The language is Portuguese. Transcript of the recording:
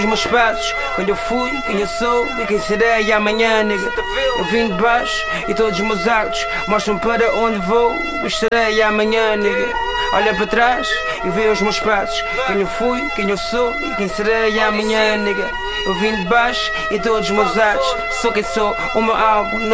Os meus passos, quando eu fui, quem eu sou e quem serei amanhã, nigga. Eu vim de baixo e todos os meus atos mostram para onde vou, estarei amanhã, nigga. Olha para trás e vê os meus passos, quem eu fui, quem eu sou e quem serei amanhã, nigga. Eu vim de baixo e todos os meus atos, sou quem sou, o meu álbum